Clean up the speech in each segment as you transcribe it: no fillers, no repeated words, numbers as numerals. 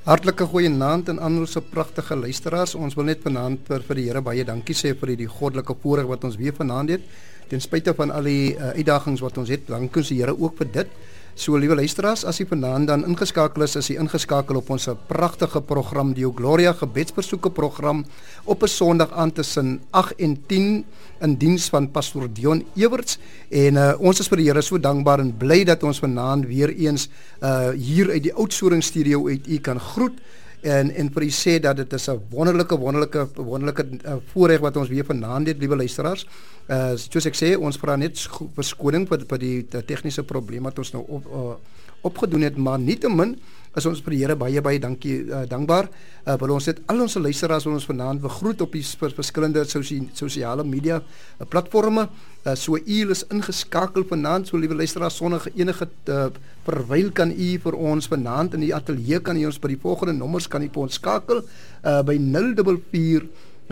Hartlike goeienaand en aan ons pragtige luisteraars. Ons wil net vanaand vir die Here baie dankie sê vir die goddelike voorreg wat ons weer vanaand het. Ten spyte van al die uitdagings wat ons het, dank ons die Here ook vir dit. So liewe luisteraars, as jy vanaand dan ingeskakel is jy ingeskakel op ons pragtige program Deo Gloria gebedsversoeke program op 'n Sondag aand tussen 8 en 10 in diens van Pastor Dion Everts en ons is vir die Here so dankbaar en bly dat ons vanaand weer eens hier uit die Oudtshoorn studio uit u kan groet en vir u sê dat dit is 'n wonderlike voorreg wat ons weer vanaand het, liewe luisteraars. Soos ek sê, ons vra net verskoning vir die tegniese probleem wat ons nou opgedoen het, maar nietemin is ons vir die Here baie dankbaar. Wil ons net al ons luisteraars wil ons vanaand begroet op die verskillende sosiale media platforme. So u is ingeskakel vanaand, so liewe luisteraars, sonder enige verwyl kan u vir ons vanaand in die ateljee kan u ons by die volgende nommers kan u vir ons skakel by 044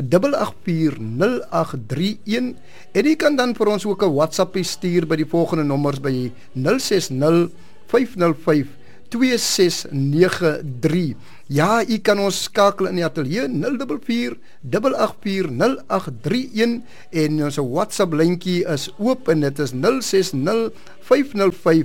8840831 en u kan dan vir ons ook 'n WhatsApp stuur by die volgende nommers by 060 505 2693. Ja, u kan ons skakel in die ateljee 044 8840831 en ons WhatsApp lyntjie is oop en dit is 060 505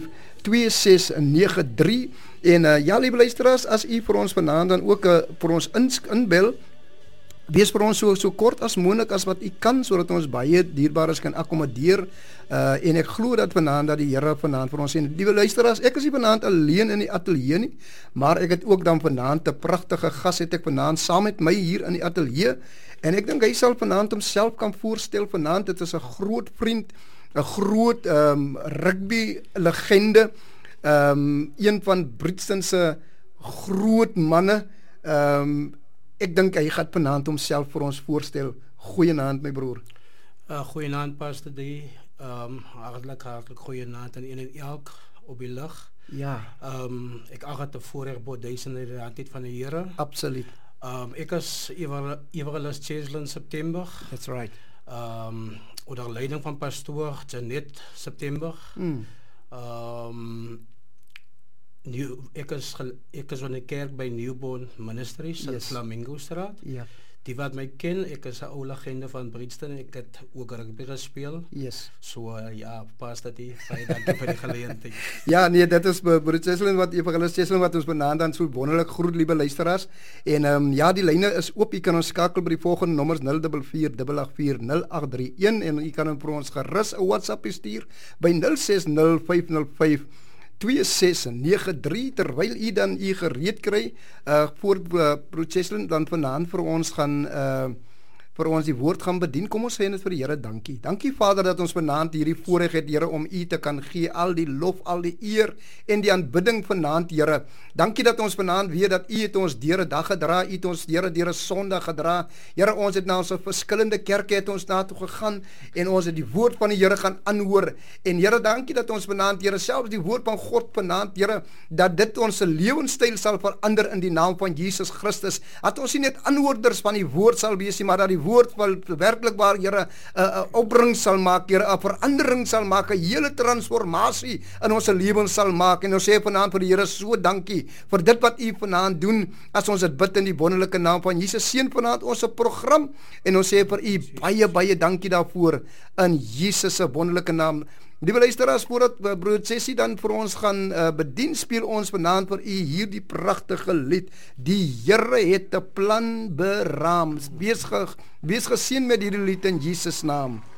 2693 en ja, liewe luisteraars, as u vir ons vanaand dan ook vir ons inbel, wees vir ons so kort as moontlik as wat u kan, sodat ons baie dierbares kan akkommodeer en ek glo dat vanaand dat die Here vanaand vir ons sê, liewe luisteraars, ek is nie vanaand alleen in die ateljee nie, maar ek het ook dan vanaand 'n pragtige gas het ek vanaand saam met my hier in die ateljee en ek dink hy sal vanaand homself kan voorstel. Vanaand, dit is 'n groot vriend, 'n groot rugby legende, een van Brixton se groot manne. Ek dink hy gaan vanaand homself vir ons voorstel. Goeienaand my broer. Goeienaand Pastor D. Hartlik goeienaand aan een en elk op die lig. Ja. Ek ag het 'n voorreg bo duisende rand van die Here. Absoluut. Ek is Evangelist Cheslin September. That's right. Onder leiding van pastoor Janet September. Ek is van die kerk by Newborn Ministries in Flamingo Straat. Ja. Die wat my ken, ek is 'n ou legende van Brixton, ek het ook rugby gespeel. Yes. So ja, Pastor D, baie dankie vir die geleentheid. Ja, nee, dit is broer Cheslin wat Evangelist Cheslin wat ons vanaand dan so wonderlik groet, liewe luisteraars. En ja, die lyne is oop. U kan ons skakel by die volgende nommers 044 8840831 en u kan vir ons gerus 'n WhatsApp stuur by 060 505 2693 terwyl u dan u gereed kry voor broer Cheslin dan vanaand vir ons gaan vir ons die woord gaan bedien. Kom ons sê net vir die Here dankie. Dankie Vader dat ons vanaand hierdie voorreg het, Here, om u te kan gee al die lof, al die eer en die aanbidding vanaand, Here. Dankie dat ons vanaand weet dat u het ons deur 'n dag gedra, u het ons deur 'n Sondag gedra. Here, ons het na ons verskillende kerke het ons na toe gegaan en ons het die woord van die Here gaan aanhoor. En Here, dankie dat ons vanaand, Here, selfs die woord van God vanaand, Here, dat dit ons lewenstyl sal verander in die naam van Jesus Christus. Dat ons nie net aanhoorders van die woord sal wees nie, maar dat die woord wel werklik waar, Here, 'n opbring sal maak, Here, 'n verandering sal maak, 'n hele transformasie in ons lewens sal maak. En ons sê vanaand vir die Here so dankie vir dit wat u vanaand doen, as ons dit bid in die wonderlike naam van Jesus. Seën vanaand ons program en ons sê vir u baie dankie daarvoor in Jesus se wonderlike naam. Liewe luisteraars, voordat broer Sessie dan vir ons gaan bedien, speel ons vanaand vir u hierdie pragtige lied. Die Here het 'n plan beraam. Wees geseën met hierdie lied in Jesus naam.